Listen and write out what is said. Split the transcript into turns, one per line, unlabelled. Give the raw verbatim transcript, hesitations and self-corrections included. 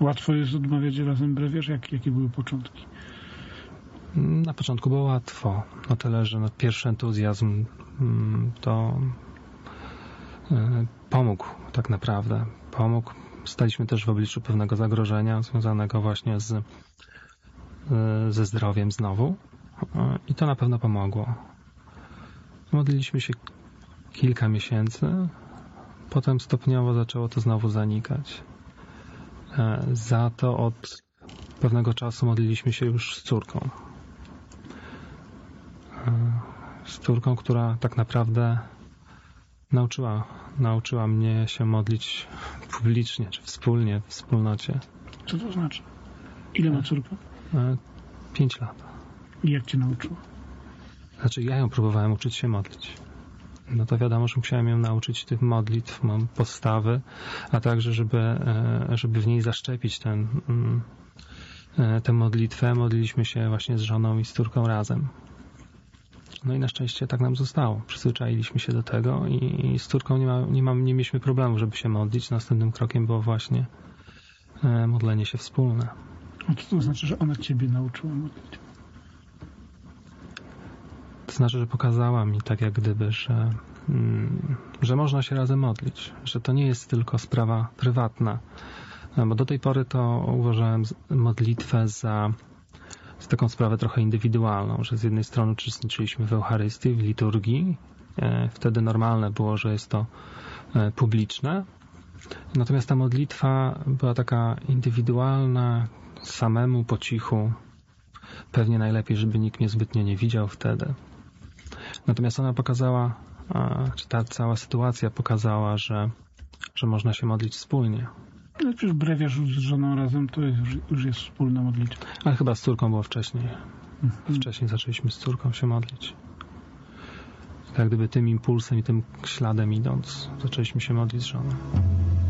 Łatwo jest odmawiać razem brewiarz? Jak, jakie były początki?
Na początku było łatwo. Na tyle, że no, pierwszy entuzjazm to pomógł tak naprawdę. Pomógł. Staliśmy też w obliczu pewnego zagrożenia związanego właśnie z, ze zdrowiem znowu i to na pewno pomogło. Modliliśmy się kilka miesięcy, potem stopniowo zaczęło to znowu zanikać. Za to od pewnego czasu modliliśmy się już z córką. Z córką, która tak naprawdę nauczyła, nauczyła mnie się modlić publicznie, czy wspólnie, w wspólnocie.
Co to znaczy? Ile ma córka?
Pięć lat.
I jak cię nauczyła?
Znaczy ja ją próbowałem uczyć się modlić. No to wiadomo, że musiałem ją nauczyć tych modlitw, postawy, a także, żeby, żeby w niej zaszczepić ten, tę modlitwę, modliliśmy się właśnie z żoną i z córką razem. No i na szczęście tak nam zostało. Przyzwyczailiśmy się do tego i, i z córką nie, ma, nie, ma, nie mieliśmy problemu, żeby się modlić. Następnym krokiem było właśnie modlenie się wspólne.
A co to znaczy, że ona ciebie nauczyła modlić?
To znaczy, że pokazała mi tak jak gdyby, że, mm, że można się razem modlić, że to nie jest tylko sprawa prywatna, bo do tej pory to uważałem modlitwę za, za taką sprawę trochę indywidualną, że z jednej strony uczestniczyliśmy w Eucharystii, w liturgii, e, wtedy normalne było, że jest to e, publiczne, natomiast ta modlitwa była taka indywidualna, samemu, po cichu, pewnie najlepiej, żeby nikt mnie zbytnio nie widział wtedy. Natomiast ona pokazała, czy ta cała sytuacja pokazała, że, że można się modlić wspólnie.
Ale przecież brewiarz z żoną razem to już, już jest wspólna modlitwa.
Ale chyba z córką było wcześniej. Mhm. Wcześniej zaczęliśmy z córką się modlić. Tak gdyby tym impulsem i tym śladem idąc, zaczęliśmy się modlić z żoną.